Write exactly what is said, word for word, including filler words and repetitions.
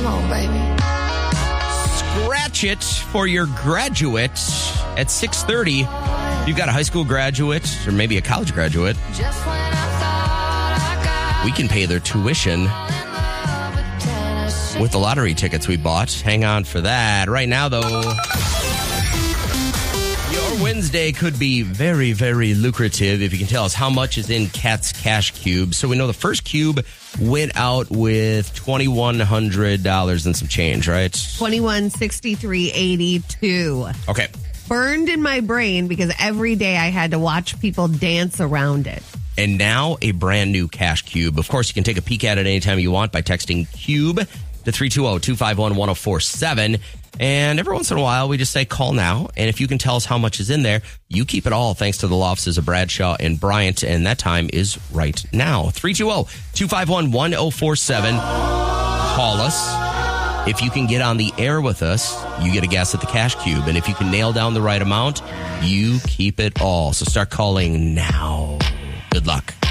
Come on, baby. Scratch it for your graduate at six thirty. You've got a high school graduate or maybe a college graduate. We can pay their tuition with the lottery tickets we bought. Hang on for that. Right now, though, your Wednesday could be very, very lucrative if you can tell us how much is in Cat's Cash Cube. So we know the first cube went out with twenty-one hundred dollars and some change, right? twenty-one sixty-three eighty-two. Okay. Burned in my brain because every day I had to watch people dance around it. And now a brand new Cash Cube. Of course, you can take a peek at it anytime you want by texting CUBE to three two zero, two five one, one zero four seven. And every once in a while, we just say, call now. And if you can tell us how much is in there, you keep it all thanks to the law offices of Bradshaw and Bryant. And that time is right now. three two zero, two five one, one zero four seven. Call us. If you can get on the air with us, you get a guess at the Cash Cube. And if you can nail down the right amount, you keep it all. So start calling now. Good luck.